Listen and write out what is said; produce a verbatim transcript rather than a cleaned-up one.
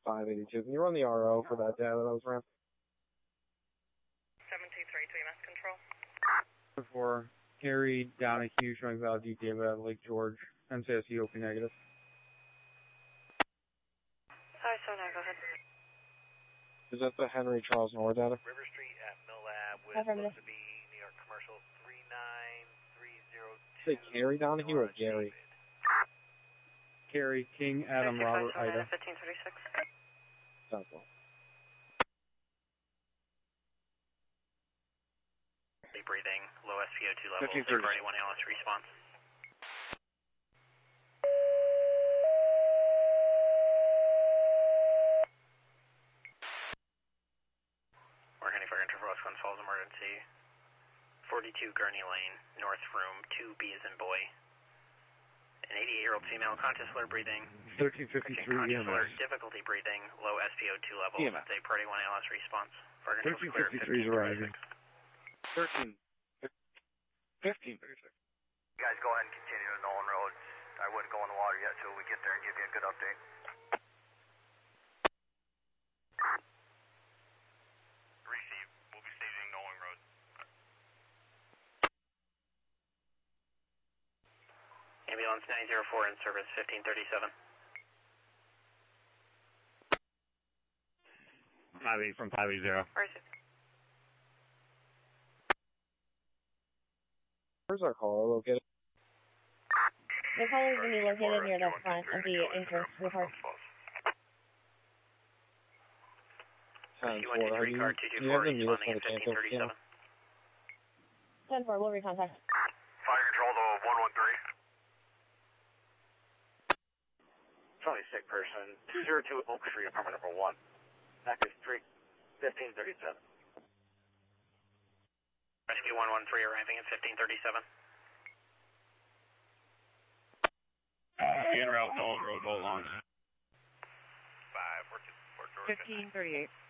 five eighty-two. Can you run the R O for that data that was ran? seven two three three, mass control. For Gary Donahue showing valid E T A at Lake George. M C S E O P negative. Sorry, so now go ahead. Is that the Henry Charles Noor data? River Street at Mill Lab with supposed to be New York Commercial three nine three zero two. Say Gary Donahue or Gary? Gary, King, Adam, Robert, Ida. fifteen thirty-six. Sounds well. Breathing, low S P O two level, priority one L S response. We're heading for Interforce Glens Falls emergency. forty-two Gurney Lane, North Room, two B as in boy. An eighty-eight-year-old female, conscious alert breathing. thirteen fifty-three E M S. Alert, difficulty breathing, low S P O two level. E M S. Say priority one L S response. thirteen fifty-three is arriving. thirteen. fifteen thirty-six. You guys go ahead and continue to Nolan Road. I wouldn't go in the water yet till we get there and give you a good update. Receive. We'll be staging Nolan Road. Ambulance nine zero four in service, fifteen thirty-seven. five eight from five eight zero. Where is it? Where's our caller located? The caller is going to be located near the front of the anchor report. ten four, are you, do you have the meter for the cancel? ten four, we'll recontact. Fire control to one one three. Twenty sick person, two zero two Oak Street, apartment number one. Active three, fifteen thirty-seven. Rescue one one three arriving at fifteen thirty-seven. Uh, in route, Nolan Road, hold on. Five, four, two, four, fifteen thirty-eight.